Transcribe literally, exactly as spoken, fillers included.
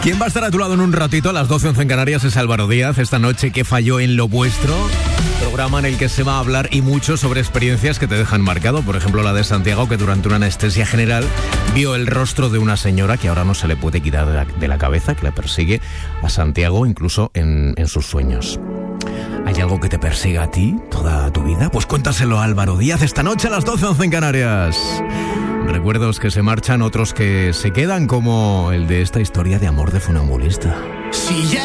Quien va a estar a tu lado en un ratito, a las doce once en Canarias, es Álvaro Díaz. Esta noche, ¿qué falló en lo vuestro? Programa en el que se va a hablar y mucho sobre experiencias que te dejan marcado. Por ejemplo, la de Santiago, que durante una anestesia general vio el rostro de una señora que ahora no se le puede quitar de la, de la cabeza, que le persigue a Santiago incluso en, en sus sueños. ¿Hay algo que te persiga a ti toda tu vida? Pues cuéntaselo a Álvaro Díaz esta noche a las doce once en Canarias. Recuerdos que se marchan, otros que se quedan, como el de esta historia de amor de funambulista. Si ya